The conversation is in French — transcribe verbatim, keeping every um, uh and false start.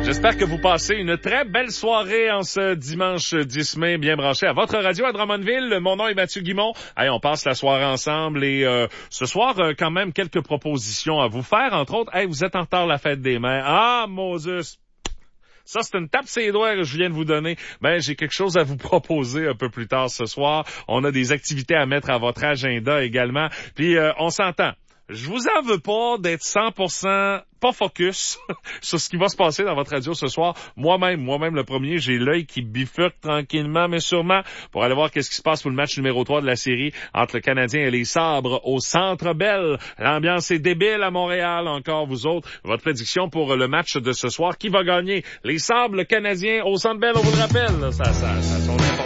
J'espère que vous passez une très belle soirée en ce dimanche dix mai, bien branché à votre radio à Drummondville. Mon nom est Mathieu Guimont. Allez, on passe la soirée ensemble et euh, ce soir, euh, quand même, quelques propositions à vous faire. Entre autres, hey, vous êtes en retard la fête des mères. Ah, Moses! Ça, c'est une tape ses doigts que je viens de vous donner. Ben, j'ai quelque chose à vous proposer un peu plus tard ce soir. On a des activités à mettre à votre agenda également. Puis, euh, on s'entend. Je vous en veux pas d'être cent pour cent pas focus sur ce qui va se passer dans votre radio ce soir. Moi-même, moi-même le premier, j'ai l'œil qui bifurque tranquillement, mais sûrement, pour aller voir qu'est-ce qui se passe pour le match numéro trois de la série entre le Canadien et les Sabres au Centre Bell. L'ambiance est débile à Montréal. Encore vous autres, votre prédiction pour le match de ce soir. Qui va gagner? Les Sabres, le Canadien au Centre Bell, on vous le rappelle. Ça, ça, ça, son importance.